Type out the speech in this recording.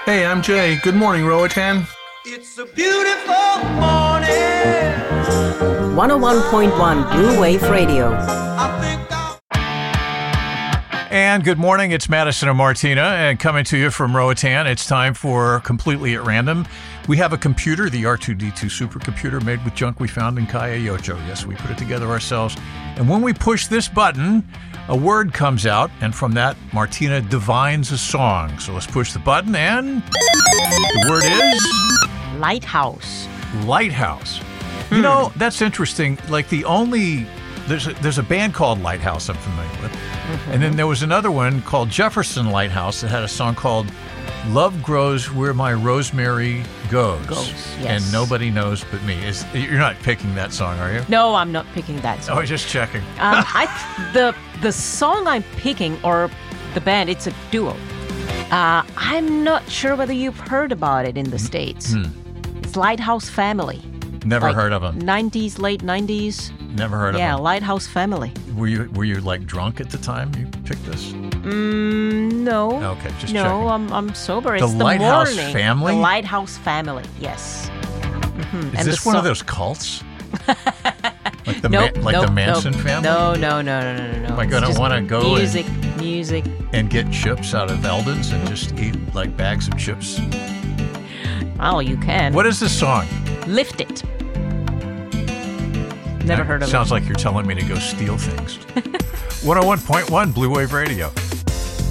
Hey, I'm Jay. Good morning, Roatan. It's a beautiful morning. 101.1 Blue Wave Radio. And good morning, it's Madison and Martina, and coming to you from Roatan, it's time for Completely at Random. We have a computer, the R2-D2 supercomputer made with junk we found in Cayo. Yes, we put it together ourselves. And when we push this button, a word comes out, and from that, Martina divines a song. So let's push the button, and the word is... Lighthouse. Lighthouse. You know, that's interesting. Like there's a band called Lighthouse I'm familiar with. And then there was another one called Jefferson Lighthouse that had a song called Love Grows Where My Rosemary Goes. Yes. And nobody knows but me. You're not picking that song, are you? No, I'm not picking that song. Oh, just checking. The song I'm picking, or the band, it's a duo. I'm not sure whether you've heard about it in the States. It's Lighthouse Family. Never heard of them. 90s, late 90s. Never heard of them. Yeah, Lighthouse Family. Were you like drunk at the time you picked this? No. Okay, just no, checking. I'm sober. The It's the Lighthouse morning. Family? The Lighthouse Family, yes. Is this one of those cults? Like the Nope, Manson family? No. Am I going to want to go music. and get chips out of Eldon's and just eat like bags of chips? Oh, you can. What is this song? Lift It. Never heard of it. Sounds like you're telling me to go steal things. 101.1 Blue Wave Radio.